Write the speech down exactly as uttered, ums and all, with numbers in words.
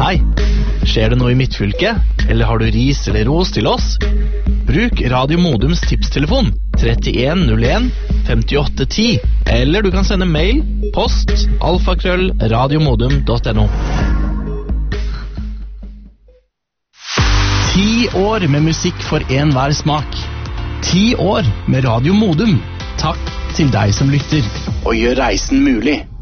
deg. Skjer det noe i midtfylket, eller har du ris eller ros til oss? Bruk Radio Modums tipstelefon trettien null en femtiåtte ti, eller du kan sende mail, post, alfakrøll, radiomodum punktum no. Ti år med musikk for enhver smak. Ti år med Radio Modum. Takk til deg som lytter, og gjør reisen mulig.